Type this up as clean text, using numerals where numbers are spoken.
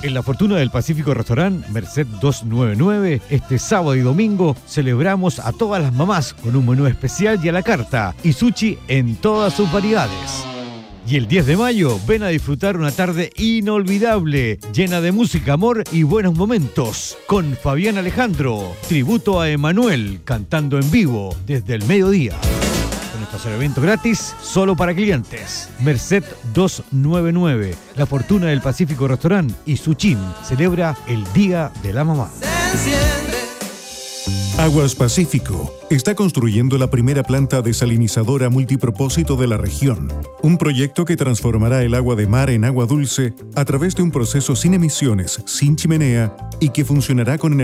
En la Fortuna del Pacífico Restaurant, Merced 299, este sábado y domingo celebramos a todas las mamás con un menú especial y a la carta y sushi en todas sus variedades. Y el 10 de mayo, ven a disfrutar una tarde inolvidable, llena de música, amor y buenos momentos, con Fabián Alejandro, tributo a Emanuel, cantando en vivo desde el mediodía. Con nuestro evento gratis, solo para clientes. Merced 299, La Fortuna del Pacífico Restaurant y Suchín celebra el Día de la Mamá. Aguas Pacífico está construyendo la primera planta desalinizadora multipropósito de la región. Un proyecto que transformará el agua de mar en agua dulce a través de un proceso sin emisiones, sin chimenea y que funcionará con energía